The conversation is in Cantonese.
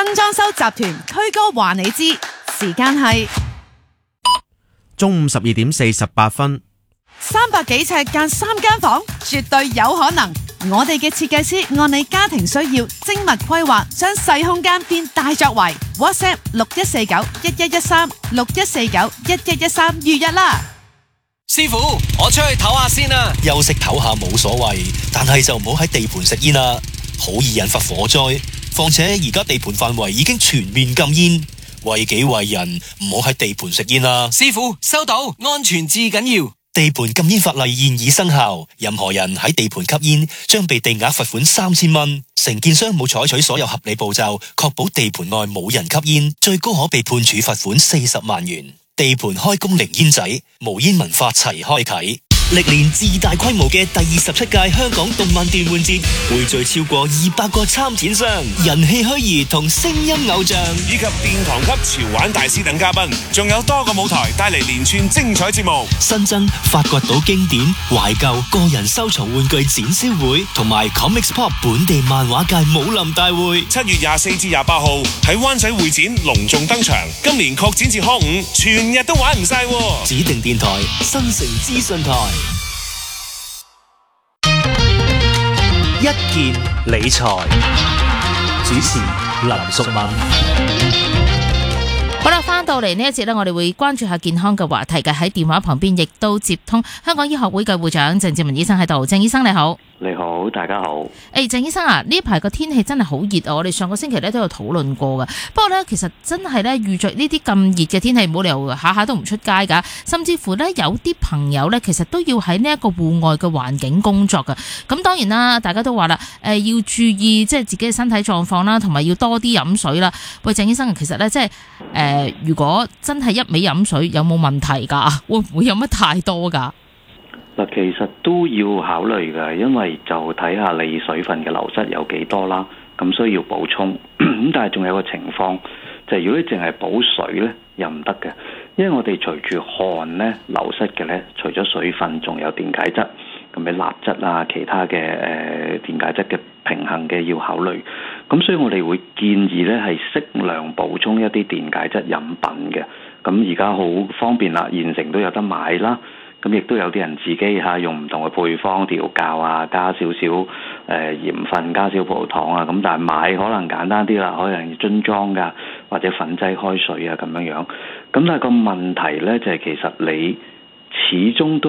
新裝修集團駒哥話你知，時間係中午12:48。 300幾尺間3間房，絕對有可能。我哋嘅設計師按你家庭需要精密規劃，將細空間變大作為。WhatsApp 6149111361491113預約啦。 師傅，我出去唞下先啦。休息唞下冇所謂，但係就唔好喺地盤食煙啦，好易引發火災。況且而家地盤範圍已經全面禁煙，為己為人，唔好喺地盤食煙啦。師傅，收到，安全至緊要。地盤禁煙法例現已生效，任何人喺地盤吸煙將被定額罰款3000蚊。承建商冇採取所有合理步驟，確保地盤內冇人吸煙，最高可被判處罰款40萬元。地盤開工零煙仔，無煙文化齊開啟。歷年自大規模嘅第27屆香港動漫電玩節，匯聚超過200個參展商、人氣虛擬同聲音偶像， 以及殿堂級潮玩大師等嘉賓，仲有多個舞台帶嚟連串精彩節目。 新增發掘到經典、懷舊、個人收藏玩具展銷會，同埋 Comics Pop 本地漫畫界武林大會。 7月24至28號喺灣仔會展隆重登場。今年擴展至康5，全日都玩唔晒。 指定電台新城資訊台。一件理財，主持林淑敏。 好啦，翻到嚟呢一節呢，我哋會關注下健康嘅話題嘅。喺電話旁邊亦都接通香港醫學會嘅會長鄭志文醫生喺度。鄭醫生你好。 你好，大家好。 鄭醫生啊，呢排個天氣真係好熱啊！我哋上個星期咧都有討論過嘅。不過咧，其實真係咧遇着呢啲咁熱嘅天氣，冇理由下下都唔出街噶。甚至乎咧，有啲朋友咧，其實都要喺呢一個戶外嘅環境工作噶。咁當然啦，大家都話啦，要注意即係自己嘅身體狀況啦，同埋要多啲飲水啦。喂，鄭醫生，其實咧即係如果真係一味飲水，有冇問題噶？會唔會飲得太多噶？ 嗱，其實都要考慮嘅，因為就睇下你水分嘅流失有幾多啦，咁需要補充。咁但係仲有個情況，就係如果你淨係補水呢，又唔得嘅，因為我哋隨住汗呢流失嘅呢，除咗水分，仲有電解質，咁嘅鈉質啊，其他嘅電解質嘅平衡嘅要考慮。咁所以我哋會建議呢係適量補充一啲電解質飲品嘅。咁而家好方便啦，現成都有得買啦。咁亦都有啲人自己用唔同嘅配方調校啊，加少少鹽分，加少葡萄糖啊，咁但係買可能簡單啲啦，可能樽裝㗎，或者粉劑開水啊咁樣樣。咁但係個問題呢，就係其實你始終都